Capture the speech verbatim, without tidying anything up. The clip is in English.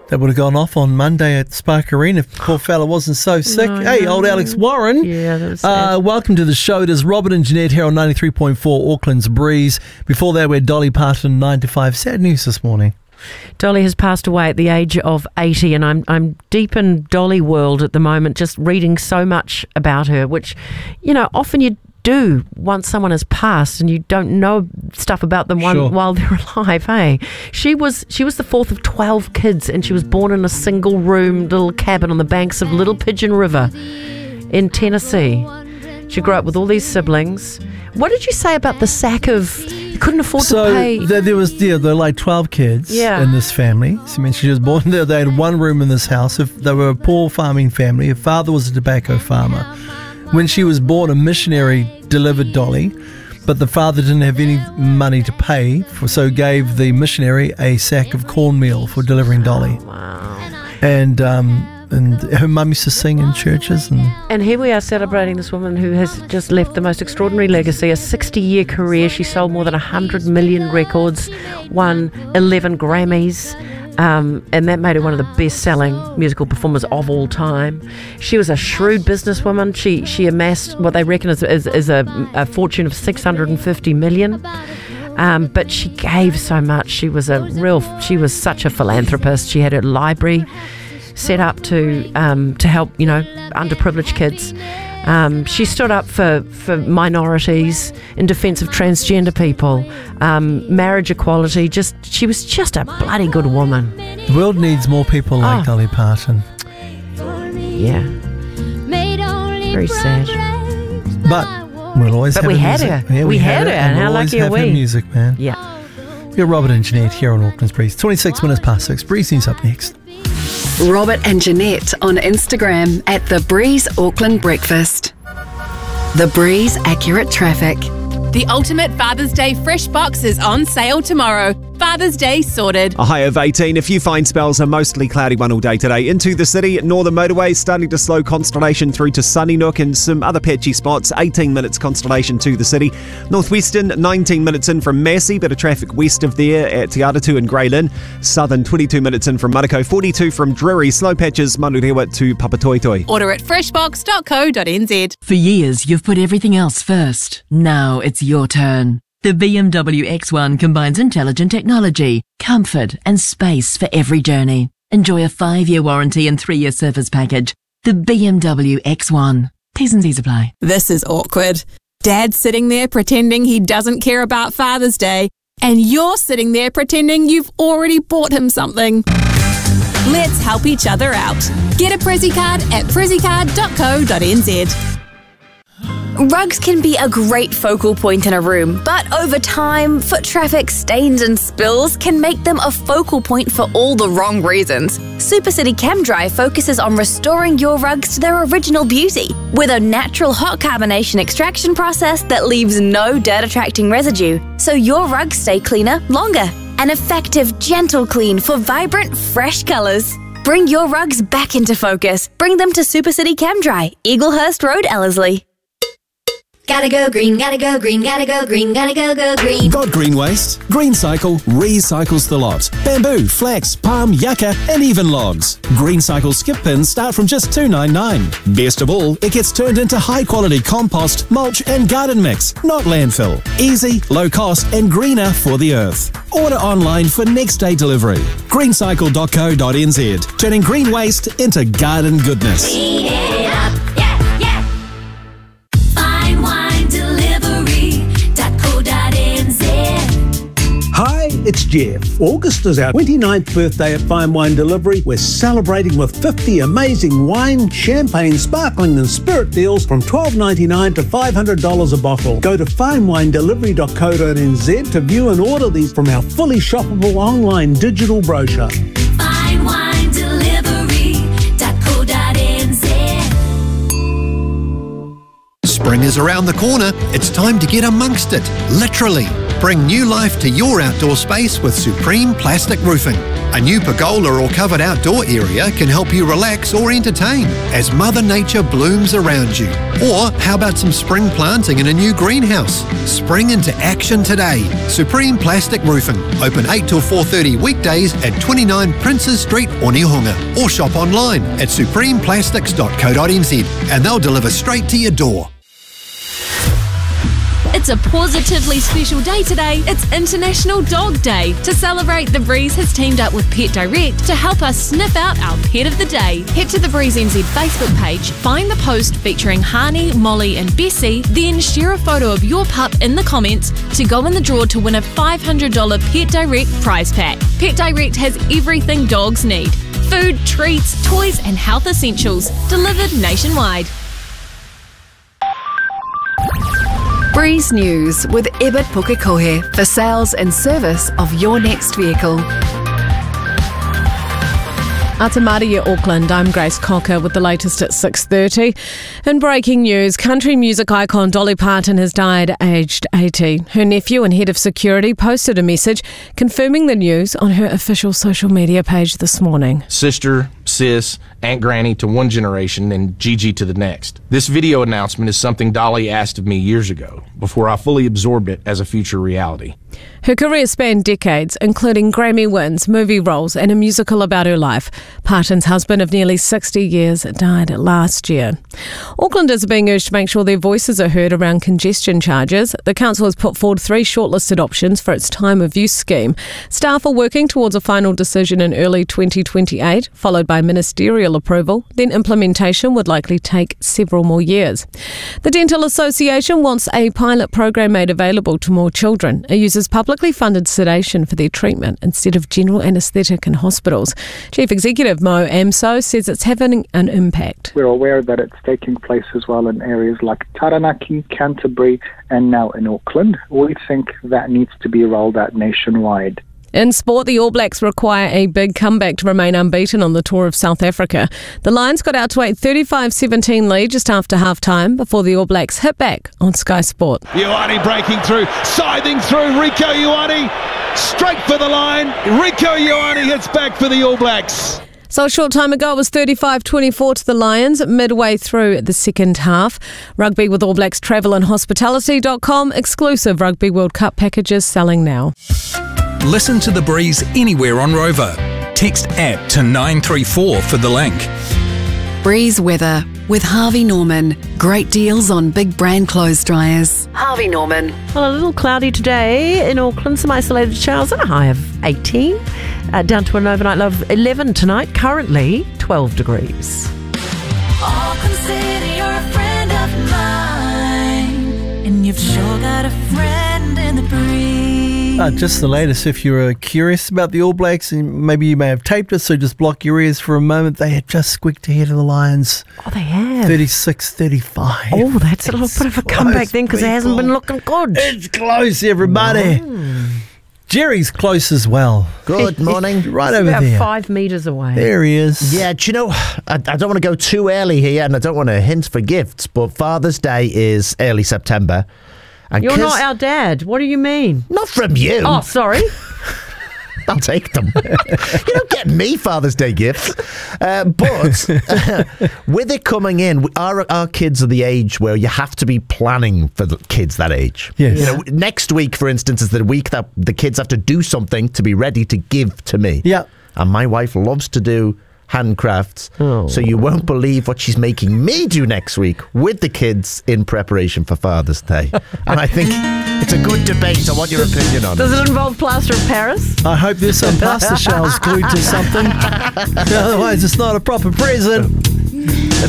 That would have gone off on Monday at Spark Arena if poor fella wasn't so sick. No, hey, no. old Alex Warren. Yeah, that was sad. Uh, welcome to the show. It is Robert and Jeanette here on ninety-three point four Auckland's Breeze. Before that, we're Dolly Parton, nine to five. Sad news this morning. Dolly has passed away at the age of eighty, and I'm I'm deep in Dolly world at the moment, just reading so much about her, which, you know, often you do once someone has passed and you don't know stuff about them while, Sure. while they're alive. Hey, she was she was the fourth of twelve kids, and she was born in a single room little cabin on the banks of Little Pigeon River in Tennessee. She grew up with all these siblings. What did you say about the sack of you couldn't afford So to pay? there, there was yeah, there were like twelve kids Yeah. in this family. So, I mean, she was born there. They had one room in this house. If they were a poor farming family, her father was a tobacco farmer. When she was born, a missionary delivered Dolly, but the father didn't have any money to pay, for, so gave the missionary a sack of cornmeal for delivering Dolly. Wow. And um, and her mum used to sing in churches. And And here we are celebrating this woman who has just left the most extraordinary legacy, a sixty-year career. She sold more than one hundred million records, won eleven Grammys, um, and that made her one of the best-selling musical performers of all time. She was a shrewd businesswoman. She she amassed what they reckon is, is, is a, a fortune of six hundred fifty million. Um, but she gave so much. She was a real. She was such a philanthropist. She had her library set up to um, to help, you know, underprivileged kids. Um, she stood up for, for minorities, in defence of transgender people, um, marriage equality. Just she was just a bloody good woman. the world needs more people like Oh. Dolly Parton. Yeah, very sad. But we'll always But have we her had music. her. Yeah, We had her, and and how we'll always lucky are have her we? music, man. Yeah. You're Robert and Jeanette here on Auckland's Breeze. twenty-six minutes past six. Breeze News up next. Robert and Jeanette on Instagram at The Breeze Auckland Breakfast. The Breeze Accurate Traffic. The ultimate Father's Day fresh box is on sale tomorrow. Father's Day sorted. A high of eighteen. A few fine spells, a mostly cloudy one all day today. Into the city, Northern Motorway starting to slow Constellation through to Sunnysnook and some other patchy spots. eighteen minutes Constellation to the city. Northwestern, nineteen minutes in from Massey, bit of traffic west of there at Te Atatu and Grey Lynn. Southern, twenty-two minutes in from Manukau, forty-two from Drury. Slow patches, Manurewa to Papatoetoi. Order at freshbox dot co dot n z. For years, you've put everything else first. Now it's your turn. The B M W X one combines intelligent technology, comfort and space for every journey. Enjoy a five-year warranty and three-year service package. The B M W X one. T's and C's apply. This is awkward. Dad's sitting there pretending he doesn't care about Father's Day, and you're sitting there pretending you've already bought him something. Let's help each other out. Get a Prezzy card at prezzy card dot co dot n z. Rugs can be a great focal point in a room, but over time, foot traffic, stains and spills can make them a focal point for all the wrong reasons. SuperCity ChemDry focuses on restoring your rugs to their original beauty with a natural hot carbonation extraction process that leaves no dirt-attracting residue, so your rugs stay cleaner longer. An effective, gentle clean for vibrant, fresh colours. Bring your rugs back into focus. Bring them to SuperCity ChemDry, Eaglehurst Road, Ellerslie. Gotta go green, gotta go green, gotta go green, gotta go go green. Got green waste? Green Cycle recycles the lot. Bamboo, flax, palm, yucca, and even logs. Green Cycle skip pins start from just two dollars and ninety-nine cents. Best of all, it gets turned into high-quality compost, mulch, and garden mix, not landfill. Easy, low cost, and greener for the earth. Order online for next-day delivery. green cycle dot co dot n z. Turning green waste into garden goodness. Clean it up, yeah, yeah. Fine wine delivery dot co dot n z. Hi, it's Jeff. August is our twenty-ninth birthday at Fine Wine Delivery. We're celebrating with fifty amazing wine, champagne, sparkling and spirit deals from twelve ninety-nine to five hundred dollars a bottle. Go to fine wine delivery dot co dot n z to view and order these from our fully shoppable online digital brochure. Fine wine delivery dot co dot n z. Spring is around the corner. It's time to get amongst it, literally. Bring new life to your outdoor space with Supreme Plastic Roofing. A new pergola or covered outdoor area can help you relax or entertain as Mother Nature blooms around you. Or how about some spring planting in a new greenhouse? Spring into action today. Supreme Plastic Roofing. Open eight till four thirty weekdays at twenty-nine Princes Street, Onehunga. Or shop online at supreme plastics dot co dot n z and they'll deliver straight to your door. It's a positively special day today. It's International Dog Day. To celebrate, The Breeze has teamed up with Pet Direct to help us sniff out our pet of the day. Head to the Breeze N Z Facebook page, find the post featuring Hani, Molly and Bessie, then share a photo of your pup in the comments to go in the draw to win a five hundred dollars Pet Direct prize pack. Pet Direct has everything dogs need. Food, treats, toys and health essentials. Delivered nationwide. Breeze News with Ebert Pukekohe for sales and service of your next vehicle. Atamaria, Auckland. I'm Grace Cocker with the latest at six thirty. In breaking news, country music icon Dolly Parton has died aged eighty. Her nephew and head of security posted a message confirming the news on her official social media page this morning. Sister, sis, Aunt Granny to one generation and Gigi to the next. This video announcement is something Dolly asked of me years ago, before I fully absorbed it as a future reality. Her career spanned decades, including Grammy wins, movie roles and a musical about her life. Parton's husband of nearly sixty years died last year. Aucklanders are being urged to make sure their voices are heard around congestion charges. The council has put forward three shortlisted options for its time of use scheme. Staff are working towards a final decision in early twenty twenty-eight, followed by ministerial approval. Then implementation would likely take several more years. The Dental Association wants a pilot program made available to more children. It uses publicly funded sedation for their treatment instead of general anaesthetic in hospitals. Chief Executive Mo Amso says it's having an impact. We're aware that it's taking place as well in areas like Taranaki, Canterbury and now in Auckland. We think that needs to be rolled out nationwide. In sport, the All Blacks require a big comeback to remain unbeaten on the tour of South Africa. The Lions got out to a thirty-five seventeen lead just after half-time before the All Blacks hit back on Sky Sport. Ioane breaking through, scything through, Rico Ioane, straight for the line. Rico Ioane hits back for the All Blacks. So a short time ago, it was thirty-five twenty-four to the Lions midway through the second half. Rugby with All Blacks Travel and Hospitality dot com. Exclusive Rugby World Cup packages selling now. Listen to The Breeze anywhere on Rover. Text app to nine three four for the link. Breeze weather with Harvey Norman. Great deals on big brand clothes dryers. Harvey Norman. Well, a little cloudy today in Auckland, some isolated showers and a high of eighteen. Uh, down to an overnight low of eleven tonight, currently twelve degrees. Auckland City, you're a friend of mine, and you've sure got a friend in the breeze. Uh, just the latest. If you're curious about the All Blacks, and maybe you may have taped it, so just block your ears for a moment. They had just squeaked ahead of the Lions. Oh, they have. thirty-six thirty-five. Oh, that's a little bit of a comeback then, because it hasn't been looking good. It's close, everybody. Mm. Jerry's close as well. Good morning. Right He's over about there. five metres away. There he is. Yeah, do you know, I, I don't want to go too early here, and I don't want to hint for gifts, but Father's Day is early September. And You're not our dad. What do you mean? Not from you. Oh, sorry. I'll take them. You don't get me Father's Day gifts. Uh, but with it coming in, our, our kids are the age where you have to be planning for the kids that age. Yes. You know, next week, for instance, is the week that the kids have to do something to be ready to give to me. Yeah. And my wife loves to do handcrafts, oh. so you won't believe what she's making me do next week with the kids in preparation for Father's Day. And I think it's a good debate. I want your opinion on Does it. it involve plaster of Paris? I hope there's some pasta shells glued to something. Otherwise, it's not a proper present.